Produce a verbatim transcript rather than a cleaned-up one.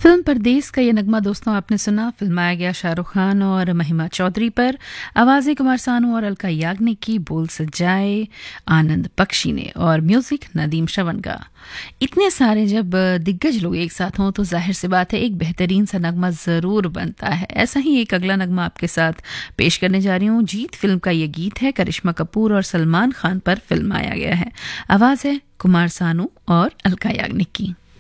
Film परदेस का ये नगमा दोस्तों आपने सुना। फिल्माया गया शाहरुख खान और महिमा चौधरी पर। आवाज़ें कुमार सानू और अलका याग्निक की, बोल सजाए आनंद बख्शी ने और म्यूजिक नदीम श्रवण का। इतने सारे जब दिग्गज लोग एक साथ हों तो जाहिर सी बात है एक बेहतरीन सा नगमा ज़रूर बनता है। ऐसा ही एक अगला नगमा आपके साथ पेश करने जा रही हूँ। जीत फिल्म का ये गीत है, करिश्मा कपूर और सलमान खान पर फिल्माया गया है। आवाज़ है कुमार सानू और अलका याग्निक की।